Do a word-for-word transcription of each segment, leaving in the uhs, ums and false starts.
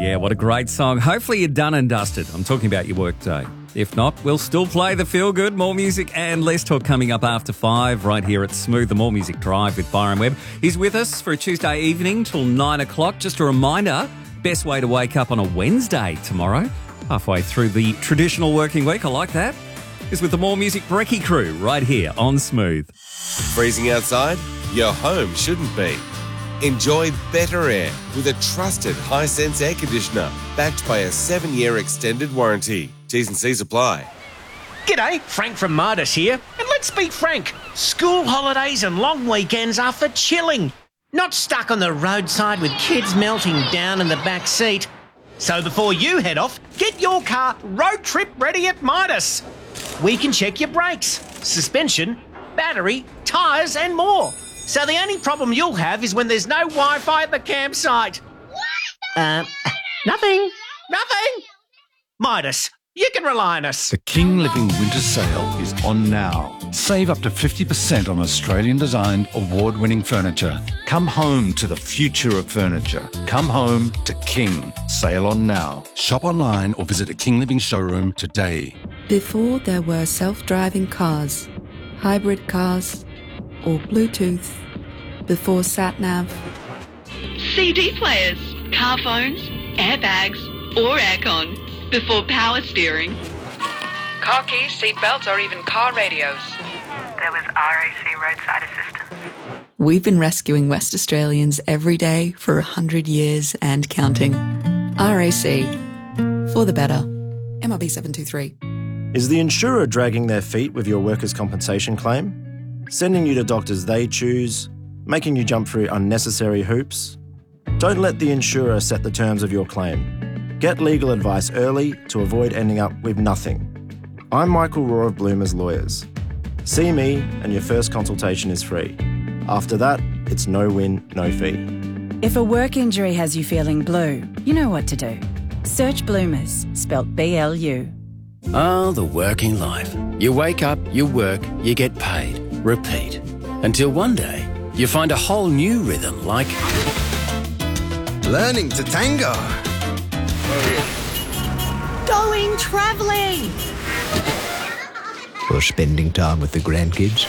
Yeah, what a great song. Hopefully you're done and dusted. I'm talking about your work day. If not, we'll still play the feel good. More music and less talk coming up after five right here at Smooth, the More Music Drive with Byron Webb. He's with us for a Tuesday evening till nine o'clock. Just a reminder, best way to wake up on a Wednesday tomorrow, halfway through the traditional working week, I like that, is with the More Music Brekkie crew right here on Smooth. Freezing outside? Your home shouldn't be. Enjoy better air with a trusted Hisense air conditioner backed by a seven-year extended warranty. T's and C's apply. G'day, Frank from Midas here. And let's be frank, school holidays and long weekends are for chilling, not stuck on the roadside with kids melting down in the back seat. So before you head off, get your car road trip ready at Midas. We can check your brakes, suspension, battery, tyres and more. So the only problem you'll have is when there's no Wi-Fi at the campsite. Uh, nothing. Nothing. Midas, you can rely on us. The King Living Winter Sale is on now. Save up to fifty percent on Australian-designed, award-winning furniture. Come home to the future of furniture. Come home to King. Sale on now. Shop online or visit a King Living showroom today. Before there were self-driving cars, hybrid cars, or Bluetooth, before sat-nav. C D players, car phones, airbags, or aircon. Before power steering. Car keys, seat belts, or even car radios. There was R A C roadside assistance. We've been rescuing West Australians every day for a hundred years and counting. R A C. For the better. M R B seven two three. Is the insurer dragging their feet with your workers' compensation claim? Sending you to doctors they choose? Making you jump through unnecessary hoops? Don't let the insurer set the terms of your claim. Get legal advice early to avoid ending up with nothing. I'm Michael Rohr of Bloomers Lawyers. See me and your first consultation is free. After that, it's no win, no fee. If a work injury has you feeling blue, you know what to do. Search Bloomers, spelt B L U. Ah, the working life. You wake up, you work, you get paid. Repeat. Until one day, you find a whole new rhythm like... learning to tango. Going travelling. Or spending time with the grandkids.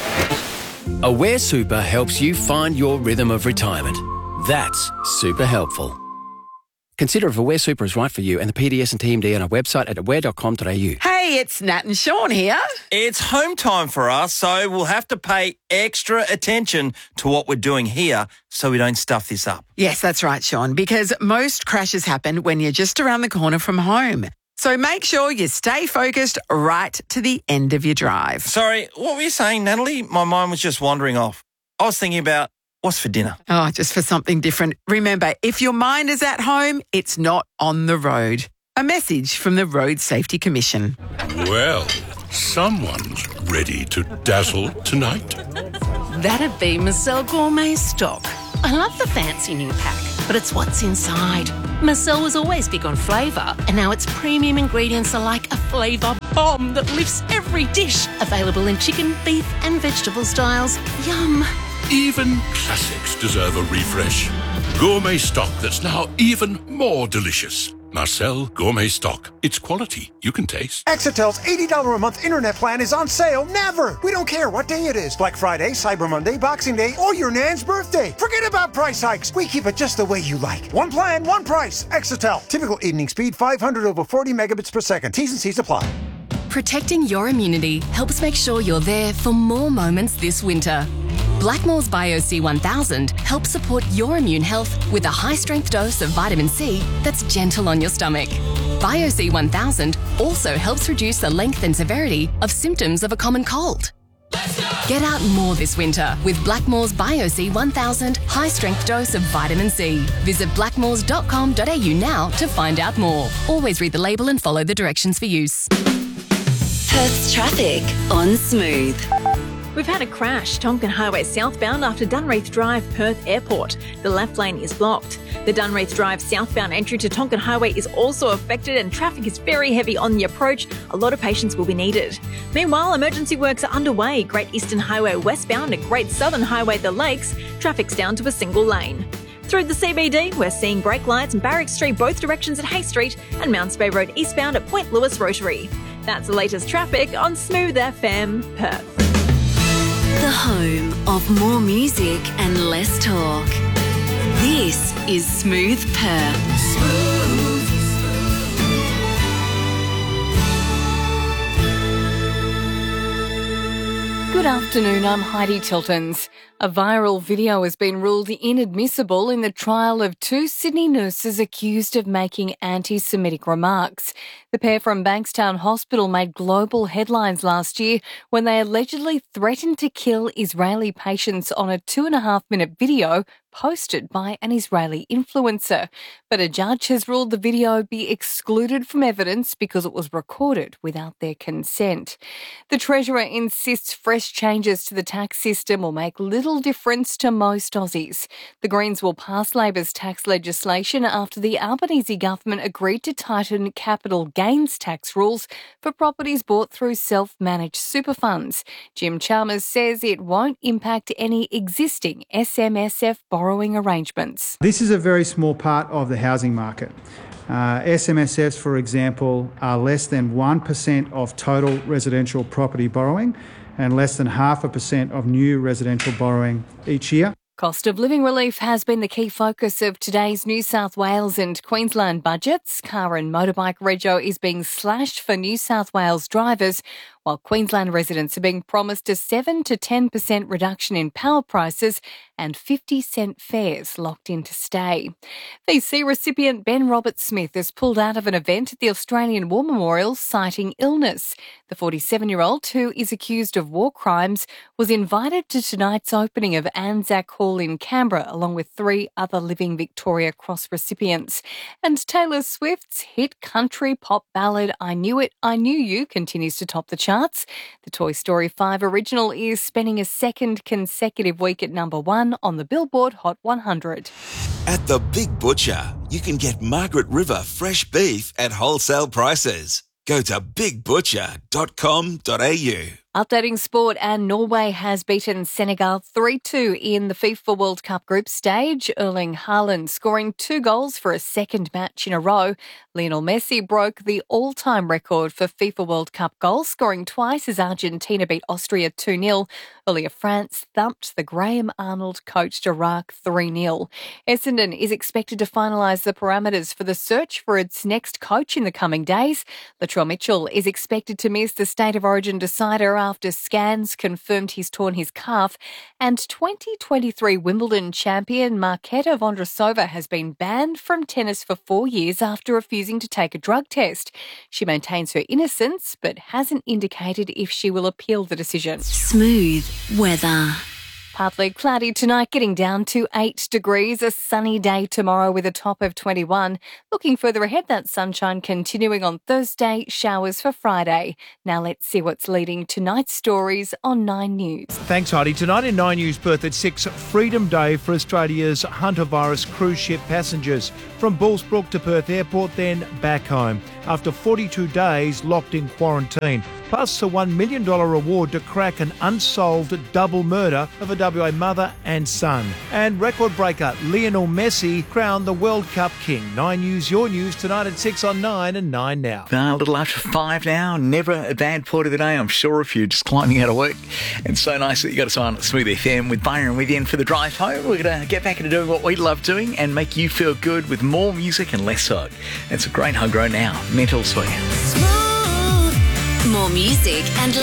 Aware Super helps you find your rhythm of retirement. That's super helpful. Consider if Aware Super is right for you and the P D S and T M D on our website at aware dot com dot a u. Hey, it's Nat and Sean here. It's home time for us, so we'll have to pay extra attention to what we're doing here so we don't stuff this up. Yes, that's right, Sean, because most crashes happen when you're just around the corner from home. So make sure you stay focused right to the end of your drive. Sorry, what were you saying, Natalie? My mind was just wandering off. I was thinking about what's for dinner? Oh, just for something different. Remember, if your mind is at home, it's not on the road. A message from the Road Safety Commission. Well, someone's ready to dazzle tonight. That'd be Marcel Gourmet Stock. I love the fancy new pack, but it's what's inside. Marcel was always big on flavour, and now its premium ingredients are like a flavour bomb that lifts every dish. Available in chicken, beef and vegetable styles. Yum. Even classics deserve a refresh. Gourmet Stock that's now even more delicious. Marcel Gourmet Stock. It's quality you can taste. Exitel's eighty dollars a month internet plan is on sale never. We don't care what day it is. Black Friday, Cyber Monday, Boxing Day, or your nan's birthday. Forget about price hikes. We keep it just the way you like. One plan, one price. Exitel. Typical evening speed five hundred over forty megabits per second. T's and C's apply. Protecting your immunity helps make sure you're there for more moments this winter. Blackmores Bio C one thousand helps support your immune health with a high-strength dose of vitamin C that's gentle on your stomach. Bio C one thousand also helps reduce the length and severity of symptoms of a common cold. Get out more this winter with Blackmores Bio C one thousand high-strength dose of vitamin C. Visit blackmores dot com dot a u now to find out more. Always read the label and follow the directions for use. Perth's traffic on Smooth. We've had a crash, Tonkin Highway southbound after Dunreath Drive, Perth Airport. The left lane is blocked. The Dunreath Drive southbound entry to Tonkin Highway is also affected and traffic is very heavy on the approach. A lot of patience will be needed. Meanwhile, emergency works are underway. Great Eastern Highway westbound and Great Southern Highway The Lakes, traffic's down to a single lane. Through the C B D, we're seeing brake lights in Barrack Street both directions at Hay Street and Mounts Bay Road eastbound at Point Lewis Rotary. That's the latest traffic on Smooth F M Perth. The home of more music and less talk. This is Smooth Perth. Smooth. Good afternoon, I'm Heidi Tiltons. A viral video has been ruled inadmissible in the trial of two Sydney nurses accused of making anti-Semitic remarks. The pair from Bankstown Hospital made global headlines last year when they allegedly threatened to kill Israeli patients on a two and a half minute video posted by an Israeli influencer. But a judge has ruled the video be excluded from evidence because it was recorded without their consent. The Treasurer insists fresh changes to the tax system will make little difference to most Aussies. The Greens will pass Labor's tax legislation after the Albanese government agreed to tighten capital gains tax rules for properties bought through self-managed super funds. Jim Chalmers says it won't impact any existing S M S F borrowing arrangements. This is a very small part of the housing market. Uh, S M S Fs, for example, are less than one percent of total residential property borrowing and less than half a percent of new residential borrowing each year. Cost of living relief has been the key focus of today's New South Wales and Queensland budgets. Car and motorbike rego is being slashed for New South Wales drivers, while Queensland residents are being promised a seven to ten percent reduction in power prices and fifty cent fares locked in to stay. V C recipient Ben Roberts-Smith has pulled out of an event at the Australian War Memorial citing illness. The forty-seven-year-old, who is accused of war crimes, was invited to tonight's opening of Anzac Hall in Canberra, along with three other Living Victoria Cross recipients. And Taylor Swift's hit country pop ballad I Knew It, I Knew You continues to top the charts. The Toy Story five original is spending a second consecutive week at number one on the Billboard Hot one hundred. At the Big Butcher, you can get Margaret River fresh beef at wholesale prices. Go to big butcher dot com dot a u. Updating sport, and Norway has beaten Senegal three two in the FIFA World Cup group stage. Erling Haaland scoring two goals for a second match in a row. Lionel Messi broke the all-time record for FIFA World Cup goals, scoring twice as Argentina beat Austria two nil. Earlier, France thumped the Graham Arnold-coached Iraq three nil. Essendon is expected to finalise the parameters for the search for its next coach in the coming days. Latrell Mitchell is expected to miss the State of Origin decider after scans confirmed he's torn his calf, and twenty twenty-three Wimbledon champion Marketa Vondrousova has been banned from tennis for four years after refusing to take a drug test. She maintains her innocence but hasn't indicated if she will appeal the decision. Smooth weather. Partly cloudy tonight, getting down to eight degrees. A sunny day tomorrow with a top of twenty-one. Looking further ahead, that sunshine continuing on Thursday, showers for Friday. Now let's see what's leading tonight's stories on Nine News. Thanks, Heidi. Tonight in Nine News Perth at six, Freedom Day for Australia's Hunter-virus cruise ship passengers. From Bullsbrook to Perth Airport, then back home. After forty-two days locked in quarantine. Plus a one million dollars reward to crack an unsolved double murder of a W A mother and son. And record breaker Lionel Messi crowned the World Cup king. Nine News, your news tonight at six on Nine and Nine Now. Uh, a little after five now. Never a bad point of the day, I'm sure, if you're just climbing out of work. And so nice that you got us on at Smooth F M with Byron with you. And for the drive home, we're going to get back into doing what we love doing and make you feel good with more music and less talk. It's a great hug right now. Mental Sweet. More music and